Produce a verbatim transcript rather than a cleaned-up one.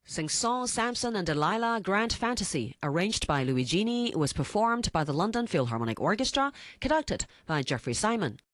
Sing-Song, Samson and Delilah Grand Fantasy, arranged by Luigini, was performed by the London Philharmonic Orchestra, conducted by Jeffrey Simon.